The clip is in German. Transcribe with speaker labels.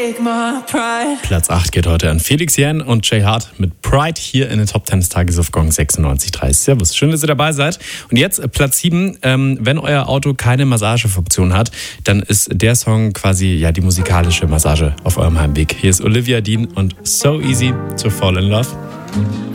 Speaker 1: Platz 8 geht heute an Felix Jähn und Jay Hart mit Pride hier in den Top 10 des Tages auf Gong 96.3. Servus, schön, dass ihr dabei seid. Und jetzt Platz 7, wenn euer Auto keine Massagefunktion hat, dann ist der Song quasi die musikalische Massage auf eurem Heimweg. Hier ist Olivia Dean und So Easy to Fall in Love.